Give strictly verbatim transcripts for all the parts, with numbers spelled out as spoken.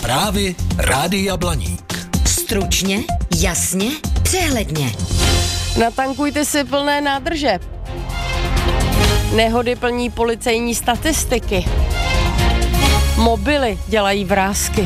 Zprávy Rádia Blaník. Stručně, jasně, přehledně. Natankujte si plné nádrže. Nehody plní policejní statistiky. Mobily dělají vrásky.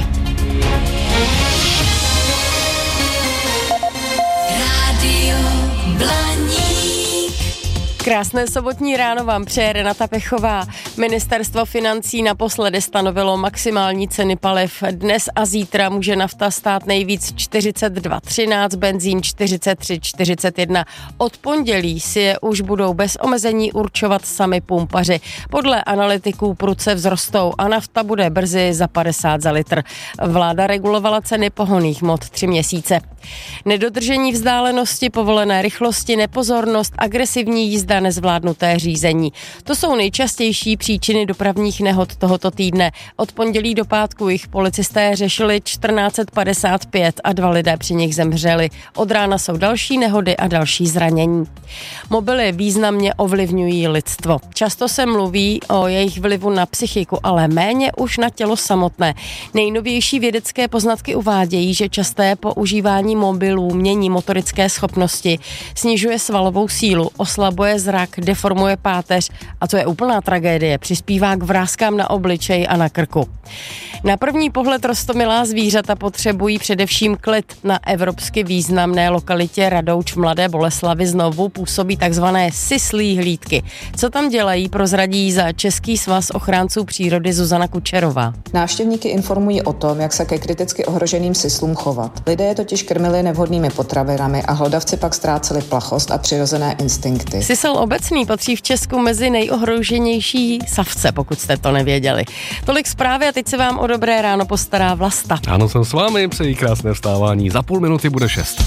Rádio Blaník. Krásné sobotní ráno vám přeje Renata Pechová. Ministerstvo financí naposledy stanovilo maximální ceny paliv. Dnes a zítra může nafta stát nejvíc čtyřicet dva třináct, benzín čtyřicet tři čtyřicet jedna. Od pondělí si je už budou bez omezení určovat sami pumpaři. Podle analytiků prudce vzrostou a nafta bude brzy za padesát za litr. Vláda regulovala ceny pohonných hmot tři měsíce. Nedodržení vzdálenosti, povolené rychlosti, nepozornost, agresivní jízda, nezvládnuté řízení. To jsou nejčastější příčiny dopravních nehod tohoto týdne. Od pondělí do pátku jich policisté řešili čtrnáct set padesát pět a dva lidé při nich zemřeli. Od rána jsou další nehody a další zranění. Mobily významně ovlivňují lidstvo. Často se mluví o jejich vlivu na psychiku, ale méně už na tělo samotné. Nejnovější vědecké poznatky uvádějí, že časté používání mobilů mění motorické schopnosti, snižuje svalovou sílu, oslabuje zrak, deformuje páteř a to je úplná tragédie, přispívá k vrázkám na obličeji a na krku. Na první pohled roztomilá zvířata potřebují především klid. Na evropsky významné lokalitě Radouč v Mladé Boleslavi znovu působí takzvané syslí hlídky. Co tam dělají, prozradí za Český svaz ochránců přírody Zuzana Kučerová. Návštěvníky informují o tom, jak se ke kriticky ohroženým syslům chovat. Lidé je totiž krmili nevhodnými potravinami a hlodavci pak ztráceli plachost a přirozené instinkty. Sysl obecný patří v Česku mezi nejohroženější savce, pokud jste to nevěděli. Tolik zprávy a teď se vám o dobré ráno postará Vlasta. Ano, jsem s vámi, přeji krásné vstávání. Za půl minuty bude šest.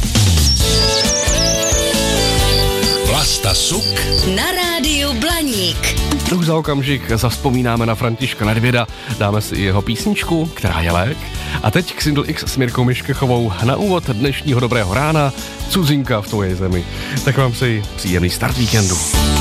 Vlasta Suk Na rádiu Blaník. Už za okamžik zavzpomínáme na Františka Nedvěda, dáme si i jeho písničku, která je lék. A teď k Single X s Mirkou Miškechovou na úvod dnešního dobrého rána, Cuzinka v tvoje zemi. Tak vám přeji příjemný start víkendu.